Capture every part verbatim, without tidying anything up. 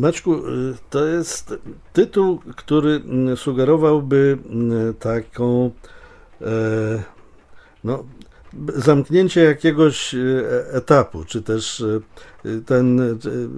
Maćku, to jest tytuł, który sugerowałby taką no, zamknięcie jakiegoś etapu, czy też ten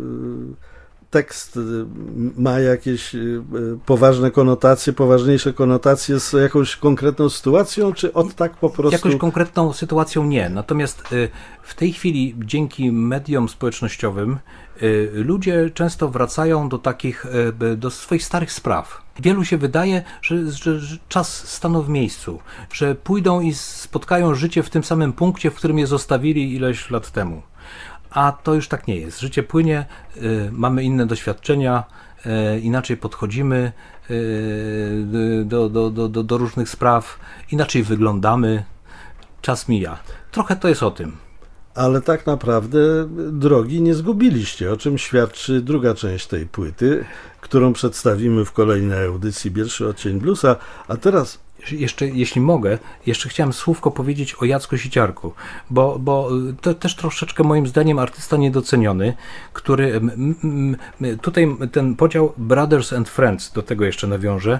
tekst ma jakieś poważne konotacje, poważniejsze konotacje z jakąś konkretną sytuacją, czy od tak po prostu... Jakąś konkretną sytuacją nie. Natomiast w tej chwili dzięki mediom społecznościowym ludzie często wracają do takich, do swoich starych spraw. Wielu się wydaje, że, że, że czas stanął w miejscu, że pójdą i spotkają życie w tym samym punkcie, w którym je zostawili ileś lat temu. A to już tak nie jest. Życie płynie, y, mamy inne doświadczenia, y, inaczej podchodzimy y, do, do, do, do, do różnych spraw, inaczej wyglądamy, czas mija. Trochę to jest o tym. Ale tak naprawdę drogi nie zgubiliście, o czym świadczy druga część tej płyty, którą przedstawimy w kolejnej audycji Pierwszy Odcień Bluesa, a teraz... Jeszcze, jeśli mogę, jeszcze chciałem słówko powiedzieć o Jacku Siciarku, bo, bo to też troszeczkę moim zdaniem artysta niedoceniony, który m, m, tutaj ten podział Brothers and Friends, do tego jeszcze nawiążę,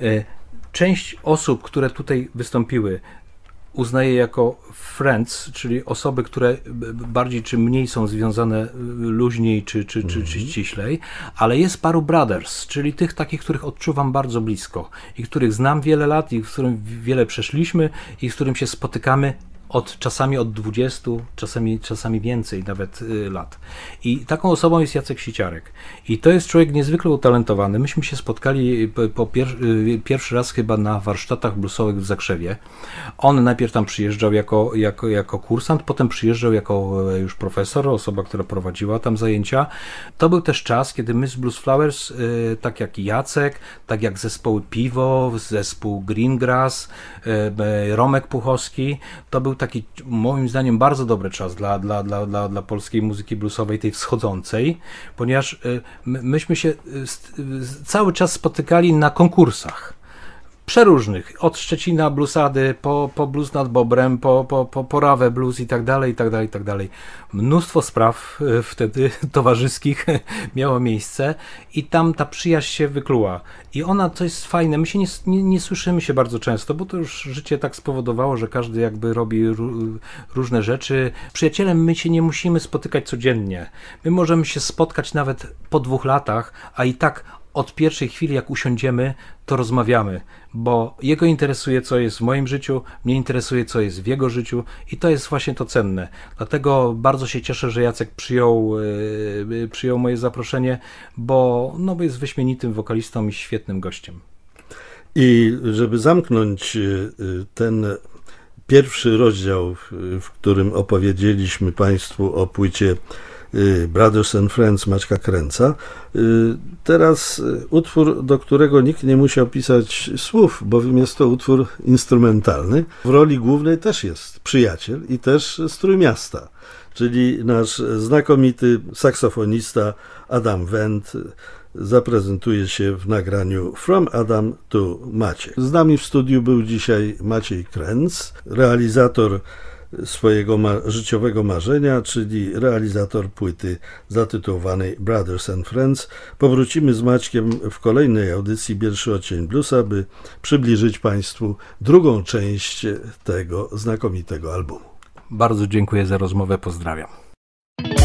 część osób, które tutaj wystąpiły, uznaję jako friends, czyli osoby, które bardziej czy mniej są związane luźniej czy, czy, czy, czy ściślej, ale jest paru brothers, czyli tych takich, których odczuwam bardzo blisko i których znam wiele lat i z którym wiele przeszliśmy i z którym się spotykamy od czasami od dwudziestu, czasami, czasami więcej nawet y, lat. I taką osobą jest Jacek Siciarek. I to jest człowiek niezwykle utalentowany. Myśmy się spotkali po, po pier, y, pierwszy raz chyba na warsztatach bluesowych w Zakrzewie. On najpierw tam przyjeżdżał jako, jako, jako kursant, potem przyjeżdżał jako już profesor, osoba, która prowadziła tam zajęcia. To był też czas, kiedy my z Blues Flowers, y, tak jak Jacek, tak jak zespoły Piwo, zespół Greengrass, y, Romek Puchowski, to był taki moim zdaniem bardzo dobry czas dla, dla, dla, dla, dla polskiej muzyki bluesowej, tej wschodzącej, ponieważ my, myśmy się cały czas spotykali na konkursach przeróżnych, od Szczecina Bluesady, po, po Blues nad Bobrem, po, po, po, po Rawę Blues i tak dalej, i tak dalej, i tak dalej. Mnóstwo spraw wtedy towarzyskich miało miejsce i tam ta przyjaźń się wykluła. I ona, to jest fajne, my się nie, nie, nie słyszymy się bardzo często, bo to już życie tak spowodowało, że każdy jakby robi różne rzeczy. Przyjacielem my się nie musimy spotykać codziennie. My możemy się spotkać nawet po dwóch latach, a i tak od pierwszej chwili, jak usiądziemy, to rozmawiamy, bo jego interesuje, co jest w moim życiu, mnie interesuje, co jest w jego życiu i to jest właśnie to cenne. Dlatego bardzo się cieszę, że Jacek przyjął, yy, przyjął moje zaproszenie, bo, no, bo jest wyśmienitym wokalistą i świetnym gościem. I żeby zamknąć ten pierwszy rozdział, w którym opowiedzieliśmy Państwu o płycie Brothers and Friends Maćka Kręca. Teraz utwór, do którego nikt nie musiał pisać słów, bowiem jest to utwór instrumentalny. W roli głównej też jest przyjaciel i też strój miasta, czyli nasz znakomity saksofonista Adam Wendt zaprezentuje się w nagraniu From Adam to Maciek. Z nami w studiu był dzisiaj Maciej Kręc, realizator swojego ma- życiowego marzenia, czyli realizator płyty zatytułowanej Brothers and Friends. Powrócimy z Maćkiem w kolejnej audycji Pierwszy Odcień Bluesa, by przybliżyć Państwu drugą część tego znakomitego albumu. Bardzo dziękuję za rozmowę, pozdrawiam.